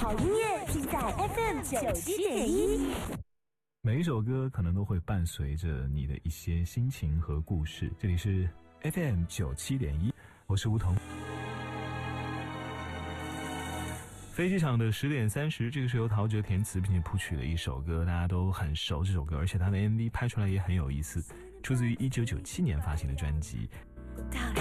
好音乐尽在 FM97.1。 每一首歌可能都会伴随着你的一些心情和故事。这里是 FM97.1，我是吴彤。飞机场的10点30，这个是由陶喆填词并且谱曲的一首歌，大家都很熟这首歌，而且它的 MV 拍出来也很有意思，出自于1997年发行的专辑。